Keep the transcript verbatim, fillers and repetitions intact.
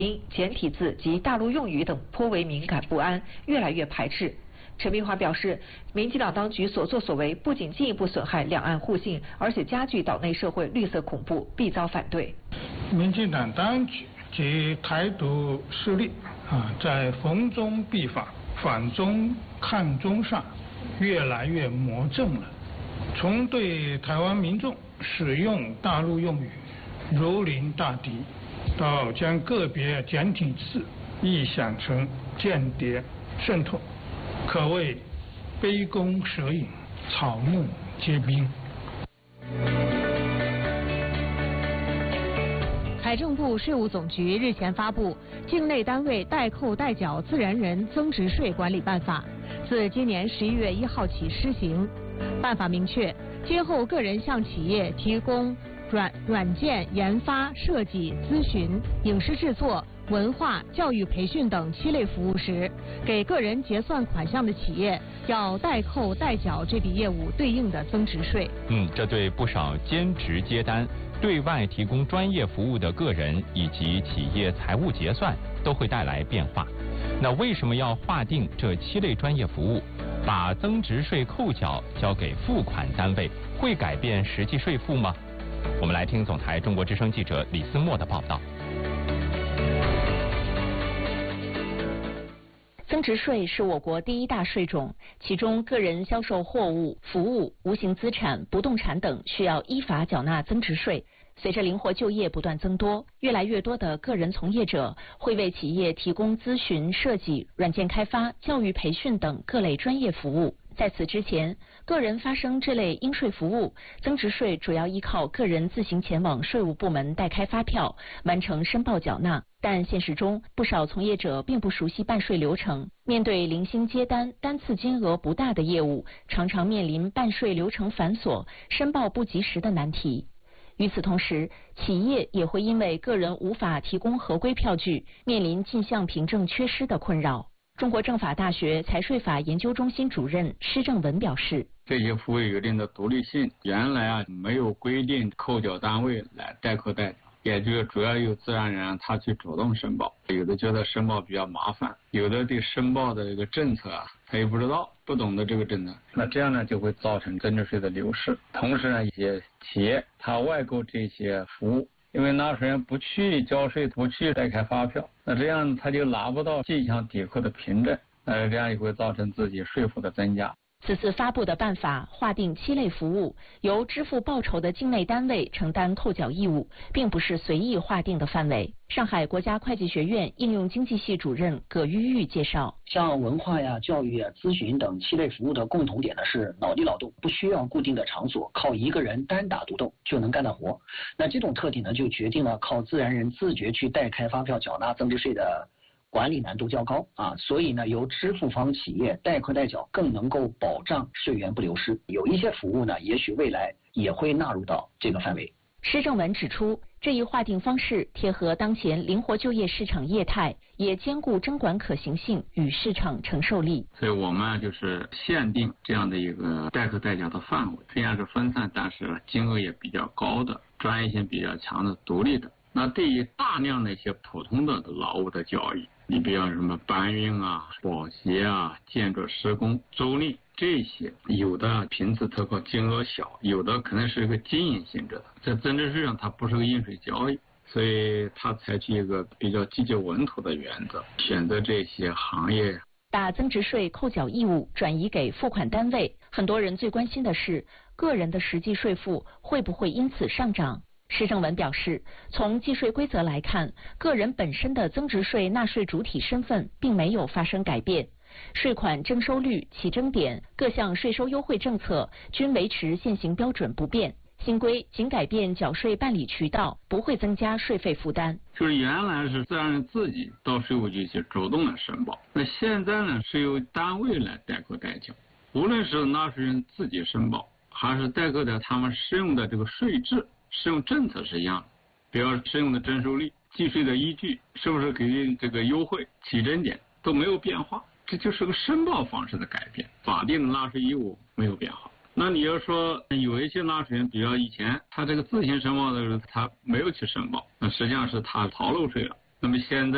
因简体字及大陆用语等颇为敏感不安，越来越排斥。陈明华表示，民进党当局所作所为不仅进一步损害两岸互信，而且加剧岛内社会绿色恐怖，必遭反对。 民进党当局及台独势力啊，在逢中必反、反中抗中上越来越魔怔了。从对台湾民众使用大陆用语如临大敌，到将个别简体字臆想成间谍渗透，可谓杯弓蛇影，草木皆兵。 财政部税务总局日前发布《境内单位代扣代缴自然人增值税管理办法》，自今年十一月一号起施行。办法明确，今后个人向企业提供软软件研发、设计、咨询、影视制作、文化、教育培训等七类服务时，给个人结算款项的企业要代扣代缴这笔业务对应的增值税。 嗯，这对不少兼职接单、对外提供专业服务的个人以及企业财务结算都会带来变化。那为什么要划定这七类专业服务，把增值税扣缴交给付款单位，会改变实际税负吗？我们来听总台中国之声记者李思墨的报道。 增值税是我国第一大税种，其中个人销售货物、服务、无形资产、不动产等需要依法缴纳增值税。随着灵活就业不断增多，越来越多的个人从业者会为企业提供咨询、设计、软件开发、教育培训等各类专业服务。在此之前，个人发生这类应税服务，增值税主要依靠个人自行前往税务部门代开发票，完成申报缴纳。但现实中，不少从业者并不熟悉办税流程，面对零星接单、单次金额不大的业务，常常面临办税流程繁琐、申报不及时的难题。与此同时，企业也会因为个人无法提供合规票据，面临进项凭证缺失的困扰。中国政法大学财税法研究中心主任施正文表示， 这些服务有一定的独立性，原来啊没有规定扣缴单位来代扣代缴，也就是主要由自然人他去主动申报，有的觉得申报比较麻烦，有的对申报的这个政策啊他也不知道，不懂得这个政策，那这样呢就会造成增值税的流失。同时呢，一些企业他外购这些服务，因为纳税人不去交税，不去代开发票，那这样他就拿不到进项抵扣的凭证，呃，这样也会造成自己税负的增加。 此次发布的办法划定七类服务，由支付报酬的境内单位承担扣缴义务，并不是随意划定的范围。上海国家会计学院应用经济系主任葛玉玉介绍， 像文化呀、教育啊、咨询等七类服务的共同点呢是脑力劳动，不需要固定的场所，靠一个人单打独斗就能干的活。那这种特点呢，就决定了靠自然人自觉去代开发票缴纳增值税的管理难度较高啊，所以呢，由支付方企业代扣代缴更能够保障税源不流失。有一些服务呢，也许未来也会纳入到这个范围。 施正文指出，这一划定方式贴合当前灵活就业市场业态，也兼顾征管可行性与市场承受力。 所以我们就是限定这样的一个代扣代缴的范围，虽然是分散，但是金额也比较高的、专业性比较强的、独立的。那对于大量的一些普通的劳务的交易，你比如什么搬运啊、保协啊、建筑施工、租赁这些，有的频次特高，金额小，有的可能是一个经营性质的，在增值税上它不是个应税交易，所以它采取一个比较积极稳妥的原则，选择这些行业。 把增值税扣缴义务转移给付款单位，很多人最关心的是个人的实际税负会不会因此上涨。施正文表示，从计税规则来看，个人本身的增值税纳税主体身份并没有发生改变，税款征收率、起征点、各项税收优惠政策均维持现行标准不变。新规仅改变缴税办理渠道，不会增加税费负担。 就是原来是自然人自己到税务局去主动来申报，那现在呢是由单位来代扣代缴，无论是纳税人自己申报，还是代扣的他们适用的这个税制、适用政策是一样的，比如适用的征收率、计税的依据，是不是给予这个优惠、起征点都没有变化，这就是个申报方式的改变，法定的纳税义务没有变化。那你要说有一些纳税人，比如以前他这个自行申报的时候他没有去申报，那实际上是他逃漏税了。那么现在